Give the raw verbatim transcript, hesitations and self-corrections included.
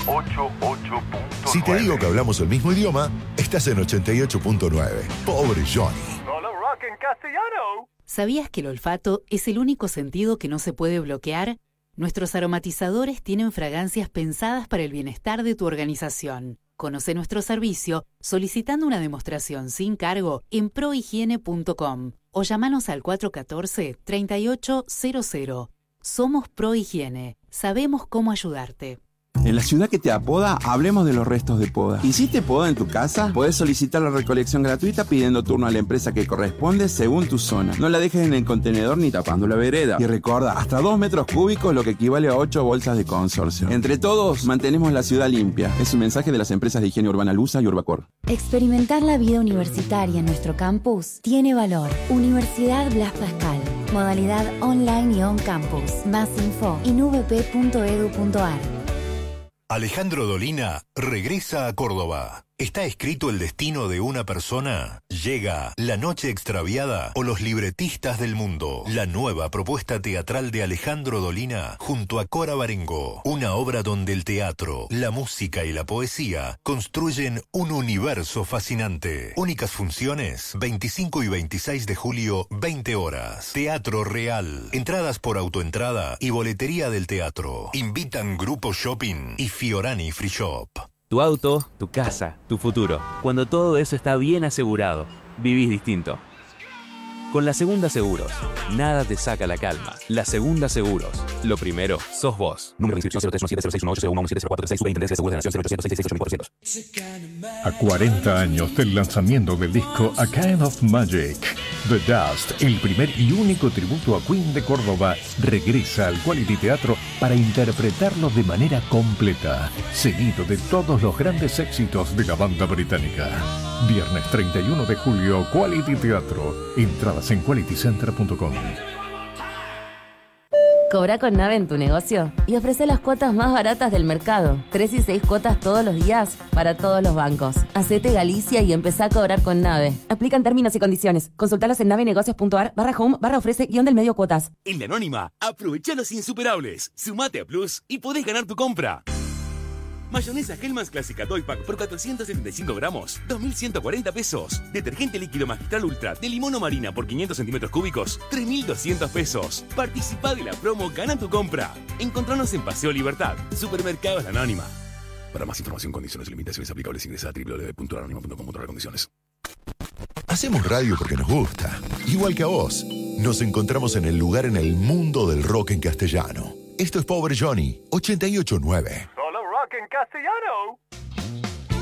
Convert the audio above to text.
ochenta y ocho punto nueve. Si te digo que hablamos el mismo idioma, estás en ochenta y ocho punto nueve. Pobre Johnny. Solo rock en castellano. ¿Sabías que el olfato es el único sentido que no se puede bloquear? Nuestros aromatizadores tienen fragancias pensadas para el bienestar de tu organización. Conoce nuestro servicio solicitando una demostración sin cargo en prohigiene punto com o llámanos al cuatro uno cuatro, tres ocho cero cero. Somos Prohigiene. Sabemos cómo ayudarte. En la ciudad que te apoda, hablemos de los restos de poda. ¿Hiciste poda en tu casa? Podés solicitar la recolección gratuita pidiendo turno a la empresa que corresponde según tu zona. No la dejes en el contenedor ni tapando la vereda. Y recuerda, hasta dos metros cúbicos, lo que equivale a ocho bolsas de consorcio. Entre todos, mantenemos la ciudad limpia. Es un mensaje de las empresas de higiene urbana Lusa y Urbacor. Experimentar la vida universitaria en nuestro campus tiene valor. Universidad Blas Pascal. Modalidad online y on campus. Más info en u v p punto e d u punto a r. Alejandro Dolina regresa a Córdoba. ¿Está escrito el destino de una persona? Llega La Noche Extraviada o Los Libretistas del Mundo. La nueva propuesta teatral de Alejandro Dolina junto a Cora Barengo. Una obra donde el teatro, la música y la poesía construyen un universo fascinante. Únicas funciones, veinticinco y veintiséis de julio, veinte horas. Teatro Real. Entradas por autoentrada y boletería del teatro. Invitan Grupo Shopping y Fiorani Free Shop. Tu auto, tu casa, tu futuro. Cuando todo eso está bien asegurado, vivís distinto. Con La Segunda Seguros, nada te saca la calma. La Segunda Seguros. Lo primero, sos vos. Número de inscripción cero tres uno siete cero seis uno ocho cero uno siete cero cuatro tres seis. Superintendencia de Seguros de la Nación cero ochocientos seiscientos sesenta y ocho mil cuatrocientos. A cuarenta años del lanzamiento del disco A Kind of Magic, The Dust, el primer y único tributo a Queen de Córdoba, regresa al Quality Teatro para interpretarlo de manera completa, seguido de todos los grandes éxitos de la banda británica. Viernes treinta y uno de julio, Quality Teatro. Entradas en quality center punto com. Cobra con Nave en tu negocio y ofrece las cuotas más baratas del mercado. Tres y seis cuotas todos los días para todos los bancos. Hacete Galicia y empezá a cobrar con Nave. Aplican términos y condiciones. Consultalos en navenegocios punto a r barra home barra ofrece guión del medio cuotas. En La Anónima, aprovecha los insuperables. Sumate a Plus y podés ganar tu compra. Mayonesa Hellmann's Clásica Toy Pack por cuatrocientos setenta y cinco gramos, dos mil ciento cuarenta pesos. Detergente líquido Magistral Ultra de limón o marina por quinientos centímetros cúbicos, tres mil doscientos pesos. Participá de la promo, gana tu compra. Encontranos en Paseo Libertad, Supermercados La Anónima. Para más información, condiciones y limitaciones aplicables, ingresa a doble u doble u doble u punto anónima punto com punto a r condiciones. Hacemos radio porque nos gusta, igual que a vos. Nos encontramos en el lugar en el mundo del rock en castellano. Esto es Pobre Johnny, ochenta y ocho punto nueve. Solo rock en castellano.